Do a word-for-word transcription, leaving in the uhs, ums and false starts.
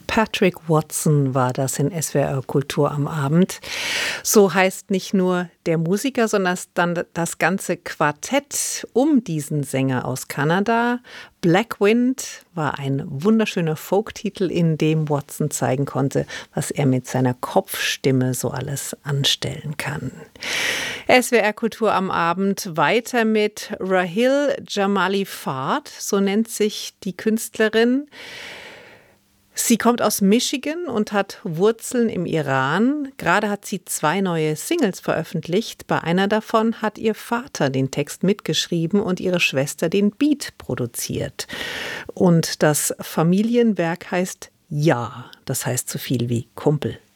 Patrick Watson war das in S W R Kultur am Abend. So heißt nicht nur der Musiker, sondern dann das ganze Quartett um diesen Sänger aus Kanada. Black Wind war ein wunderschöner Folktitel, in dem Watson zeigen konnte, was er mit seiner Kopfstimme so alles anstellen kann. S W R Kultur am Abend weiter mit Rahil Jamali Fard, so nennt sich die Künstlerin. Sie kommt aus Michigan und hat Wurzeln im Iran. Gerade hat sie zwei neue Singles veröffentlicht. Bei einer davon hat ihr Vater den Text mitgeschrieben und ihre Schwester den Beat produziert. Und das Familienwerk heißt Ja, das heißt so viel wie Kumpel.